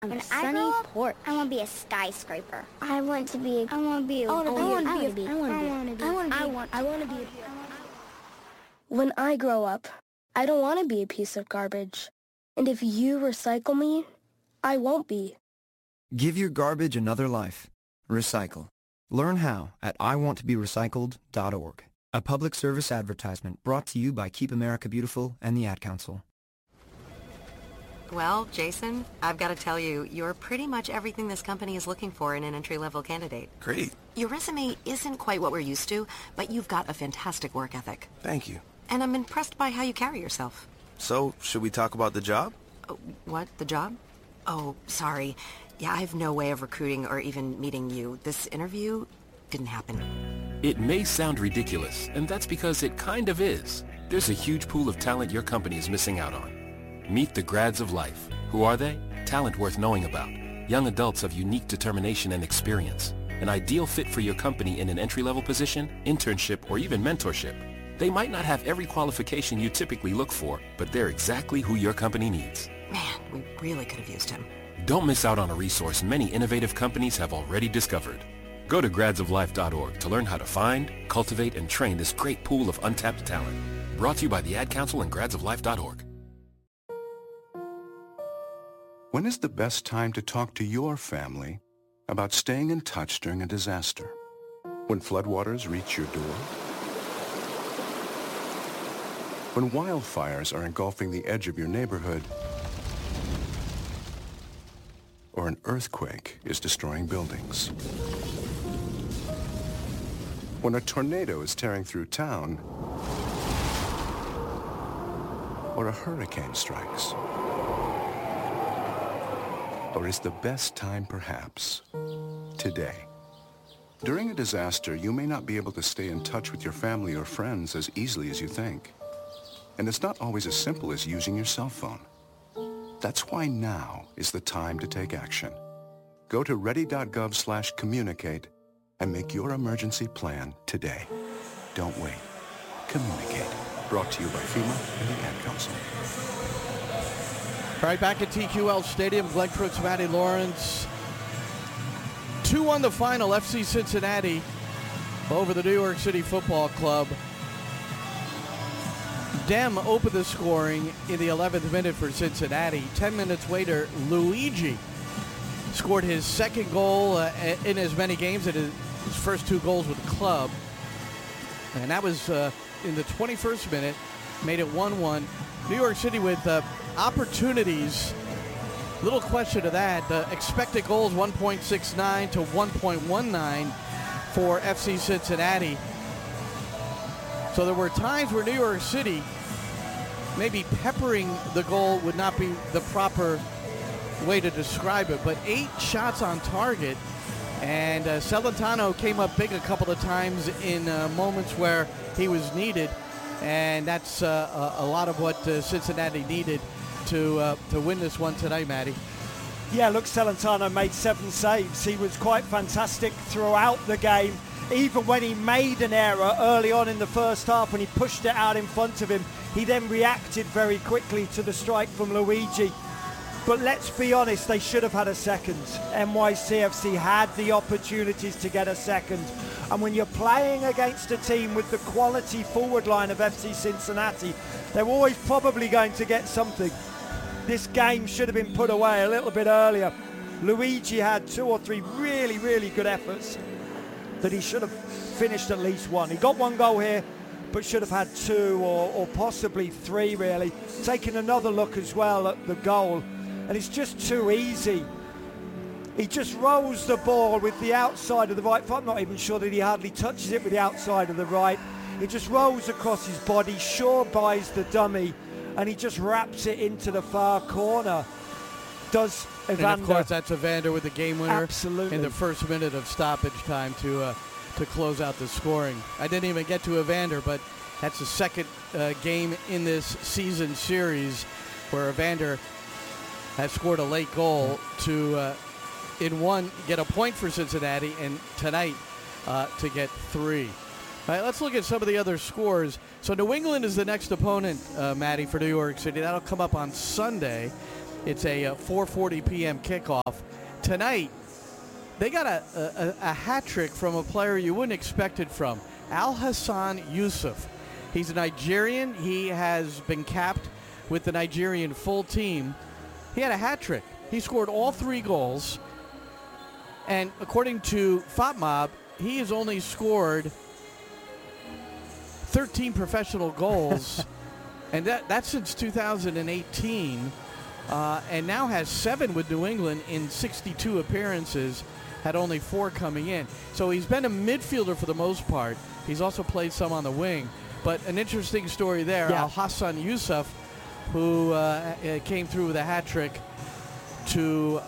When a I sunny grow up, port. I want to be a skyscraper. I want to be. I want to be. When I grow up, I don't want to be a piece of garbage. And if you recycle me, I won't be. Give your garbage another life. Recycle. Learn how at iwanttoberecycled.org. A public service advertisement brought to you by Keep America Beautiful and the Ad Council. Well, Jason, I've got to tell you, you're pretty much everything this company is looking for in an entry-level candidate. Great. Your resume isn't quite what we're used to, but you've got a fantastic work ethic. Thank you. And I'm impressed by how you carry yourself. So, should we talk about the job? What? The job? Oh, sorry. Yeah, I have no way of recruiting or even meeting you. This interview didn't happen. It may sound ridiculous, and that's because it kind of is. There's a huge pool of talent your company is missing out on. Meet the grads of life. Who are they? Talent worth knowing about. Young adults of unique determination and experience. An ideal fit for your company in an entry-level position, internship, or even mentorship. They might not have every qualification you typically look for, but they're exactly who your company needs. Man, we really could have used him. Don't miss out on a resource many innovative companies have already discovered. Go to gradsoflife.org to learn how to find, cultivate, and train this great pool of untapped talent. Brought to you by the Ad Council and gradsoflife.org. When is the best time to talk to your family about staying in touch during a disaster? When floodwaters reach your door? When wildfires are engulfing the edge of your neighborhood? Or an earthquake is destroying buildings? When a tornado is tearing through town? Or a hurricane strikes? Or is the best time perhaps today? During a disaster, you may not be able to stay in touch with your family or friends as easily as you think. And it's not always as simple as using your cell phone. That's why now is the time to take action. Go to ready.gov/communicate and make your emergency plan today. Don't wait. Communicate. Brought to you by FEMA and the Ad Council. All right, back at TQL Stadium, Glenn Crooks, Matty Lawrence. 2-1 the final, FC Cincinnati over the New York City Football Club. Dem opened the scoring in the 11th minute for Cincinnati. 10 minutes later, Luigi scored his second goal in as many games as his first two goals with the club. And that was in the 21st minute, made it 1-1. New York City with opportunities, little question of that. Expected goals 1.69 to 1.19 for FC Cincinnati. So there were times where New York City, maybe peppering the goal would not be the proper way to describe it, but 8 shots on target. And Celentano came up big a couple of times in moments where he was needed. And that's a lot of what Cincinnati needed to win this one tonight, Matty. Yeah, look, Celentano made 7 saves. He was quite fantastic throughout the game. Even when he made an error early on in the first half, when he pushed it out in front of him, he then reacted very quickly to the strike from Luigi. But let's be honest, they should have had a second. NYCFC had the opportunities to get a second. And when you're playing against a team with the quality forward line of FC Cincinnati, they're always probably going to get something. This game should have been put away a little bit earlier. Luigi had 2 or 3 really, really good efforts that he should have finished at least one. He got 1 goal here, but should have had 2 or possibly 3, really. Taking another look as well at the goal, and it's just too easy. He just rolls the ball with the outside of the right foot. I'm not even sure that he hardly touches it with the outside of the right. He just rolls across his body. Shaw buys the dummy, and he just wraps it into the far corner. Does Evander. And of course, that's Evander with the game winner. Absolutely. In the first minute of stoppage time to close out the scoring. I didn't even get to Evander, but that's the second game in this season series where Evander has scored a late goal to, in one, get a point for Cincinnati, and tonight to get 3. All right, let's look at some of the other scores. So New England is the next opponent, Matty, for New York City. That'll come up on Sunday. It's a 4:40 p.m. kickoff. Tonight, they got a hat trick from a player you wouldn't expect it from, Al-Hassan Yusuf. He's a Nigerian. He has been capped with the Nigerian full team. He had a hat trick. He scored all 3 goals. And according to FOTMob, he has only scored 13 professional goals, and that's since 2018, and now has 7 with New England in 62 appearances, had only 4 coming in. So he's been a midfielder for the most part. He's also played some on the wing. But an interesting story there, Al-Hassan Yusuf, who came through with a hat trick to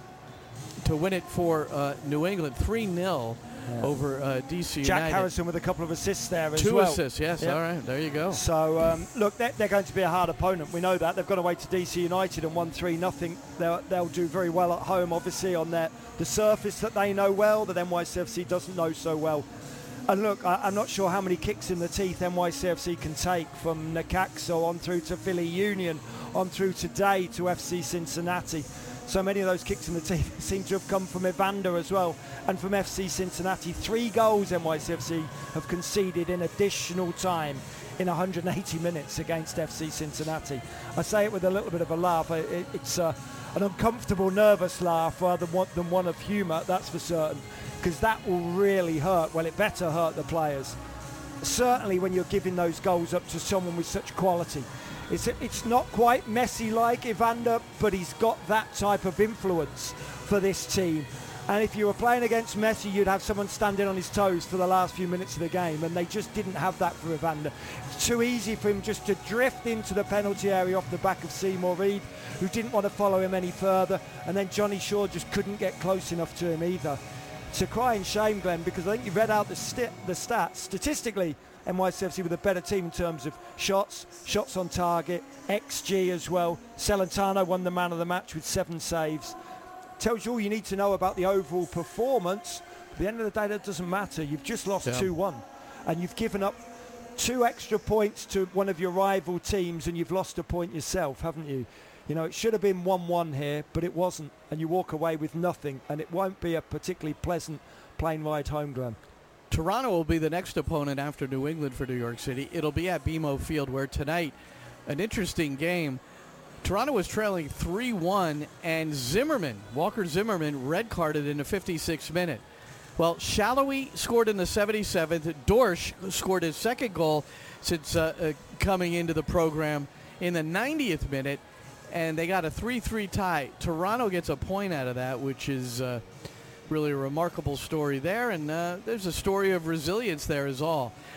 win it for New England, 3-0 over DC United. Jack Harrison with a couple of assists there as 2 well. 2 assists, yes. Yep. All right, there you go. So, look, they're going to be a hard opponent. We know that. They've gone away to DC United and won 3-0. They'll do very well at home, obviously, on the surface that they know well, that NYCFC doesn't know so well. And look, I'm not sure how many kicks in the teeth NYCFC can take, from Necaxa on through to Philly Union, on through today to FC Cincinnati. So many of those kicks in the teeth seem to have come from Evander as well, and from FC Cincinnati. 3 goals NYCFC have conceded in additional time in 180 minutes against FC Cincinnati. I say it with a little bit of a laugh. It's an uncomfortable, nervous laugh rather than one of humour, that's for certain, because that will really hurt. Well, it better hurt the players. Certainly when you're giving those goals up to someone with such quality. It's not quite Messi-like Evander, but he's got that type of influence for this team. And if you were playing against Messi, you'd have someone standing on his toes for the last few minutes of the game, and they just didn't have that for Evander. It's too easy for him just to drift into the penalty area off the back of Seymour Reid, who didn't want to follow him any further, and then Johnny Shaw just couldn't get close enough to him either. It's a crying shame, Glenn, because I think you read out the stats. Statistically, NYCFC with a better team in terms of shots on target, XG as well. Celentano won the man of the match with 7 saves. Tells you all you need to know about the overall performance. At the end of the day, that doesn't matter. You've just lost 2-1, and you've given up 2 extra points to one of your rival teams, and you've lost a point yourself, haven't you? You know, it should have been 1-1 here, but it wasn't, and you walk away with nothing, and it won't be a particularly pleasant plane ride home, Glenn. Toronto will be the next opponent after New England for New York City. It'll be at BMO Field, where tonight, an interesting game. Toronto was trailing 3-1, and Walker Zimmerman, red-carded in the 56th minute. Well, Shallowy scored in the 77th. Dorsch scored his 2nd goal since coming into the program in the 90th minute, and they got a 3-3 tie. Toronto gets a point out of that, which is really a remarkable story there, and there's a story of resilience there as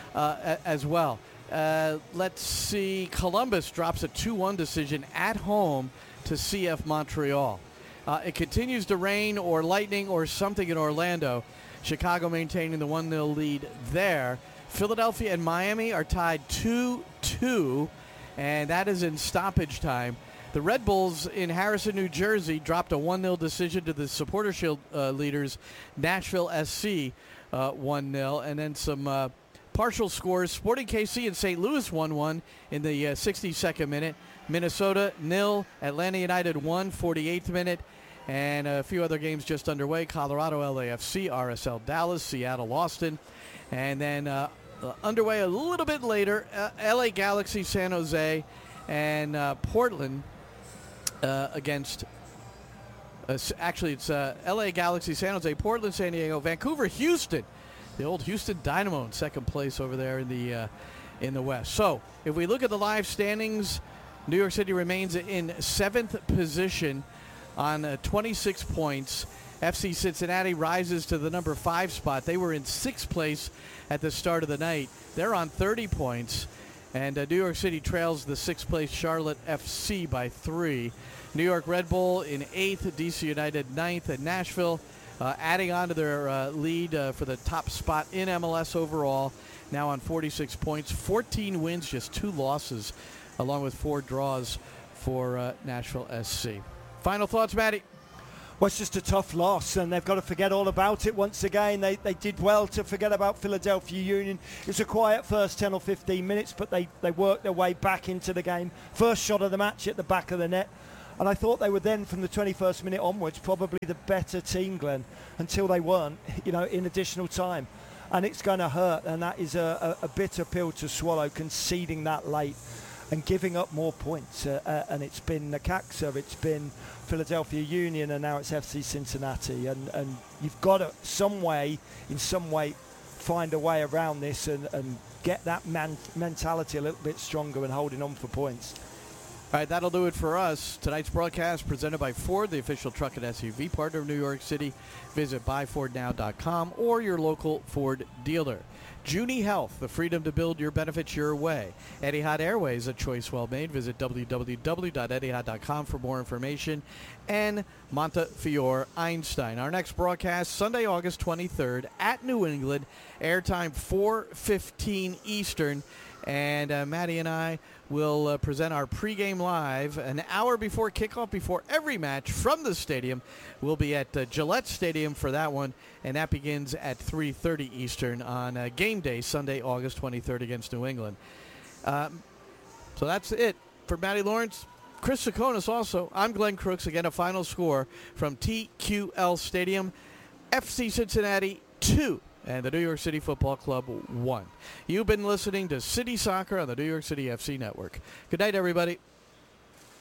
well. Let's see. Columbus drops a 2-1 decision at home to CF Montreal. It continues to rain or lightning or something in Orlando. Chicago maintaining the 1-0 lead there. Philadelphia and Miami are tied 2-2, and that is in stoppage time. The Red Bulls in Harrison, New Jersey dropped a 1-0 decision to the Supporter Shield leaders, Nashville SC 1-0, and then some partial scores. Sporting KC and St. Louis 1-1 in the 62nd minute. Minnesota 0, Atlanta United 1, 48th minute, and a few other games just underway. Colorado LAFC, RSL Dallas, Seattle Austin, and then underway a little bit later, LA Galaxy San Jose, and Portland against actually it's LA Galaxy San Jose, Portland San Diego, Vancouver Houston, the old Houston Dynamo in 2nd place over there in the West. So if we look at the live standings, New York City remains in 7th position on 26 points. FC Cincinnati rises to the number 5 spot. They were in 6th place at the start of the night. They're on 30 points. And New York City trails the 6th place Charlotte FC by 3. New York Red Bull in 8th, DC United 9th, and Nashville adding on to their lead for the top spot in MLS overall, now on 46 points, 14 wins, just 2 losses, along with 4 draws for Nashville SC. Final thoughts, Matty? Well, it's just a tough loss, and they've got to forget all about it once again. They did well to forget about Philadelphia Union. It was a quiet first 10 or 15 minutes, but they worked their way back into the game. First shot of the match at the back of the net. And I thought they were then, from the 21st minute onwards, probably the better team, Glenn, until they weren't, in additional time. And it's going to hurt, and that is a bitter pill to swallow, conceding that late and giving up more points. And it's been Necaxa, it's been Philadelphia Union, and now it's FC Cincinnati. And you've got to, in some way, find a way around this and get that mentality a little bit stronger and holding on for points. All right, that'll do it for us. Tonight's broadcast presented by Ford, the official truck and SUV partner of New York City. Visit buyfordnow.com or your local Ford dealer. Junie Health, the freedom to build your benefits your way. Etihad Airways, a choice well made. Visit www.etihad.com for more information. And Montefiore Einstein. Our next broadcast, Sunday, August 23rd at New England. Airtime 4:15 Eastern. And Maddie and I will present our pregame live an hour before kickoff, before every match from the stadium. We'll be at Gillette Stadium for that one, and that begins at 3:30 Eastern on game day, Sunday, August 23rd against New England. So that's it for Maddie Lawrence. Chris Sakonis also. I'm Glenn Crooks. Again, a final score from TQL Stadium. FC Cincinnati 2. And the New York City Football Club 1. You've been listening to City Soccer on the New York City FC Network. Good night, everybody.